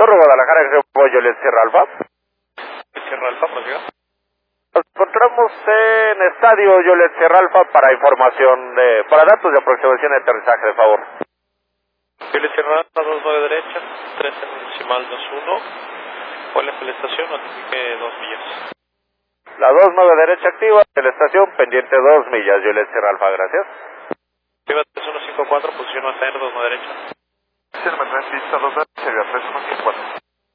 Torre Guadalajara, Juliet Sierra Alfa. Sierra Alfa, prosiga. Nos encontramos en Estadio Juliet Sierra Alfa para información para datos de aproximación y aterrizaje, de favor. Juliet Sierra Alfa, 29 derecha, 3 en decimal 21. ¿Cuál es la estación? Notifique 2 millas. La 29 derecha activa de la estación, pendiente 2 millas, Juliet Sierra Alfa, gracias. Activa 3154, posición ATR, 29 derecha. Emergencia, 2 derecha, 3154.